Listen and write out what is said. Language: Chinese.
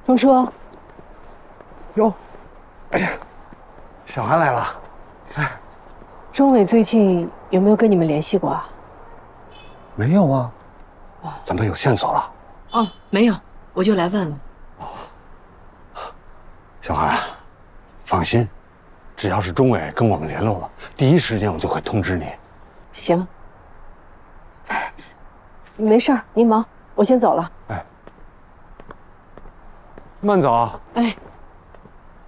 钟叔， 哟，哎呀，小韩来了。哎， 钟伟最近有没有跟你们联系过啊？ 没有啊，怎么有线索了？ 哦，没有，我就来问问。 小韩，放心，只要是钟伟跟我们联络了，第一时间我就会通知你。 行，没事儿，您忙，我先走了。 哎，慢走啊。 哎。